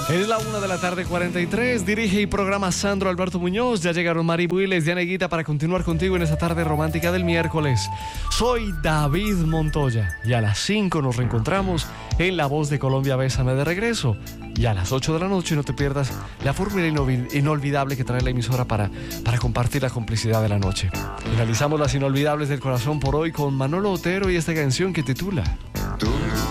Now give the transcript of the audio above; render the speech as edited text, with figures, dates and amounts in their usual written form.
Es la 1:43 p.m, dirige y programa Sandro Alberto Muñoz. Ya llegaron Mari Builes, Diana Higuita para continuar contigo en esta tarde romántica del miércoles. Soy David Montoya y a las 5 nos reencontramos en La Voz de Colombia, Bésame de regreso. Y a las 8 de la noche no te pierdas la fórmula inolvidable que trae la emisora para compartir la complicidad de la noche. Finalizamos las inolvidables del corazón por hoy con Manolo Otero y esta canción que titula